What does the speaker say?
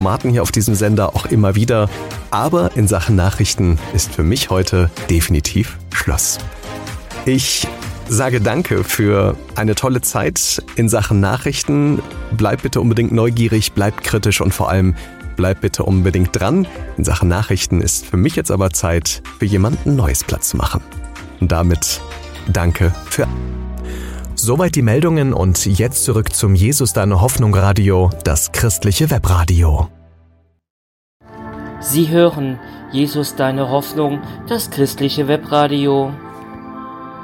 Formaten hier auf diesem Sender auch immer wieder. Aber in Sachen Nachrichten ist für mich heute definitiv Schluss. Ich sage danke für eine tolle Zeit in Sachen Nachrichten. Bleibt bitte unbedingt neugierig, bleibt kritisch und vor allem bleibt bitte unbedingt dran. In Sachen Nachrichten ist für mich jetzt aber Zeit, für jemanden Neues Platz zu machen. Und damit danke für... Soweit die Meldungen und jetzt zurück zum Jesus Deine Hoffnung Radio, das christliche Webradio. Sie hören Jesus Deine Hoffnung, das christliche Webradio.